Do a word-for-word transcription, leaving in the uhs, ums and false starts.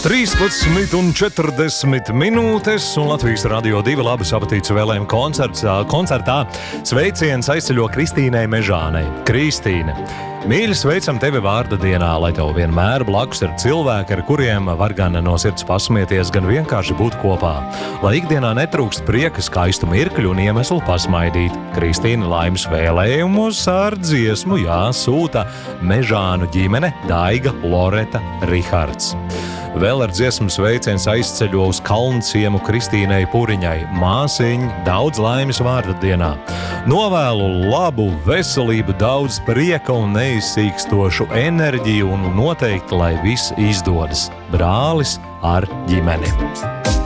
trīspadsmit un četrdesmit minūtes, un Latvijas Radio divi labas apetītes vēlējuma koncerts, koncertā sveiciens aizceļo Kristīnai Mežānei. Kristīne, mīļi, sveicam tevi vārda dienā, lai tev vienmēr blakus ir cilvēki, ar kuriem var gan no sirds pasmieties, gan vienkārši būt kopā. Lai ikdienā netrūkst prieka, skaistu mirkļu un iemeslu pasmaidīt. Kristīna laimes vēlējumus ar dziesmu jāsūta Mežānu ģimene Daiga, Loreta, Rihards. Vēl ar dziesmu sveiciens aizceļo uz Kalnciemu Kristīnai Puriņai. Māsiņ, daudz laimes vārda dienā. Novēlu labu veselību, daudz prieka un neizsīkstošu enerģiju un noteikti, lai viss izdodas. Brālis ar ģimeni.